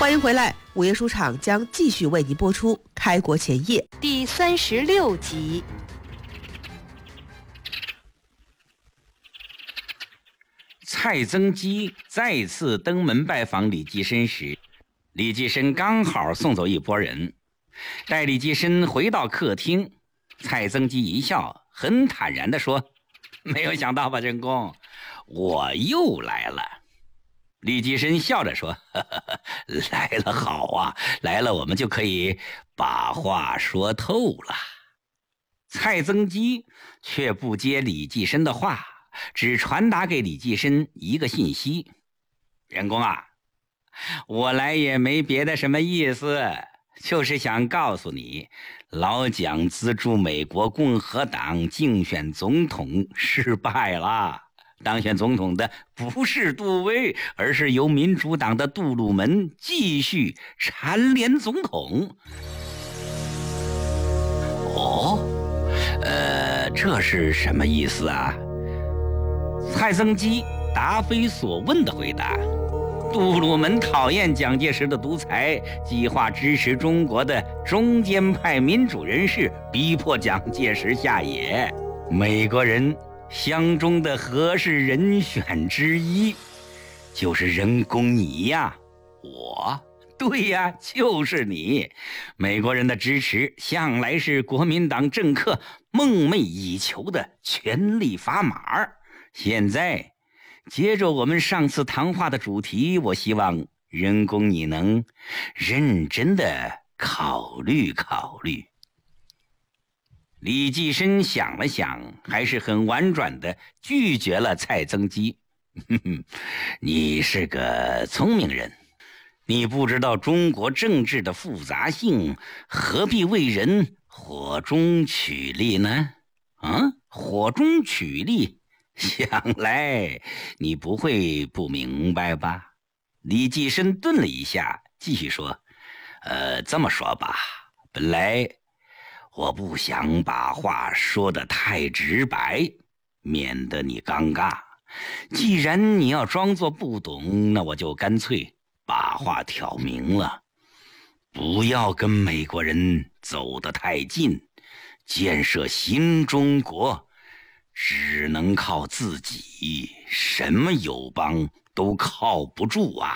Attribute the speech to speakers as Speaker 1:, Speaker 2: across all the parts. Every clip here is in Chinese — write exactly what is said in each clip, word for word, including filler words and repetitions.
Speaker 1: 欢迎回来，午夜书场将继续为您播出《开国前夜》
Speaker 2: 第三十六集。
Speaker 3: 蔡增基再次登门拜访李济深时，李济深刚好送走一拨人。待李济深回到客厅，蔡增基一笑，很坦然地说：“没有想到吧，仁公，我又来了。”李济深笑着说：“呵呵呵，来了好啊，来了我们就可以把话说透了。”蔡增基却不接李济深的话，只传达给李济深一个信息：“仁公啊，我来也没别的什么意思，就是想告诉你，老蒋资助美国共和党竞选总统失败了。当选总统的不是杜威，而是由民主党的杜鲁门继续蝉联总统。”哦，呃，这是什么意思啊？蔡增基答非所问的回答：“杜鲁门讨厌蒋介石的独裁，计划支持中国的中间派民主人士，逼迫蒋介石下野。美国人相中的合适人选之一，就是仁公你呀。”“我？对呀，就是你。美国人的支持向来是国民党政客梦寐以求的权力砝码。现在接着我们上次谈话的主题，我希望仁公你能认真的考虑考虑。”李济深想了想，还是很婉转的拒绝了蔡增基。哼哼，你是个聪明人，你不知道中国政治的复杂性，何必为人火中取栗呢？啊，火中取栗，想来你不会不明白吧？李济深顿了一下，继续说：“呃，这么说吧，本来我不想把话说得太直白，免得你尴尬。既然你要装作不懂，那我就干脆把话挑明了。不要跟美国人走得太近，建设新中国只能靠自己，什么友邦都靠不住啊。”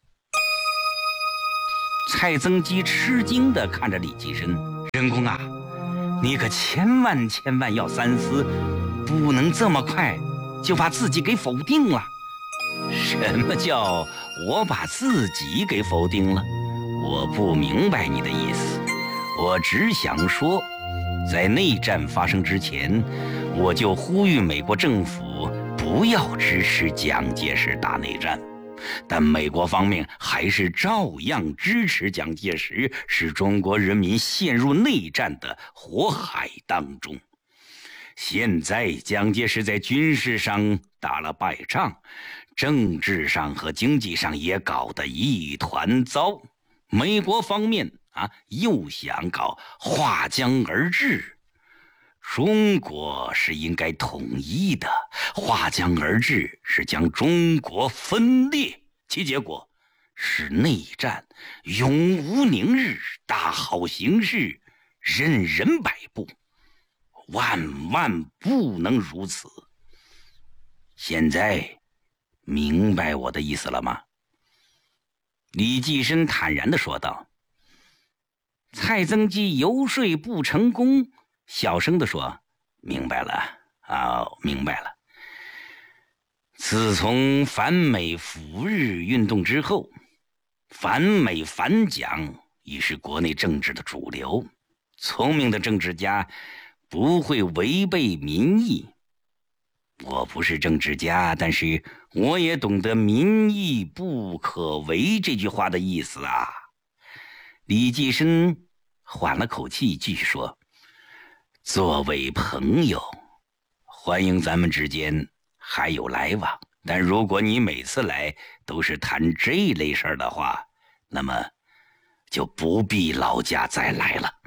Speaker 3: 蔡增基吃惊地看着李济深：“仁公啊，你可千万千万要三思，不能这么快就把自己给否定了。”“什么叫我把自己给否定了？我不明白你的意思。我只想说，在内战发生之前，我就呼吁美国政府不要支持蒋介石打内战，但美国方面还是照样支持蒋介石，使中国人民陷入内战的火海当中。现在蒋介石在军事上打了败仗，政治上和经济上也搞得一团糟。美国方面啊，又想搞划江而治。中国是应该统一的，划江而治是将中国分裂，其结果是内战，永无宁日，大好形势，任人摆布，万万不能如此。现在明白我的意思了吗？”李济深坦然地说道。蔡增基游说不成功，小声地说：“明白了啊，明白了。自从反美扶日运动之后，反美反蒋已是国内政治的主流。聪明的政治家不会违背民意。我不是政治家，但是我也懂得民意不可违这句话的意思啊。”李济深缓了口气，继续说：“作为朋友，欢迎咱们之间还有来往，但如果你每次来都是谈这类事儿的话，那么就不必劳驾再来了。”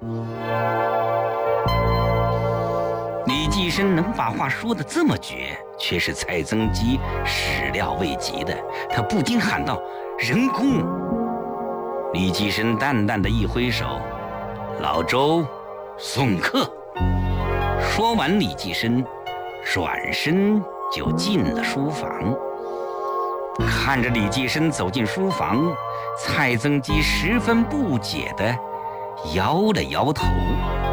Speaker 3: 李济深能把话说得这么绝，却是蔡增基始料未及的。他不禁喊道：“仁公， 李济深淡淡的一挥手：“老周，送客。”说完，李济深转身就进了书房。看着李济深走进书房，蔡增基十分不解地摇了摇头。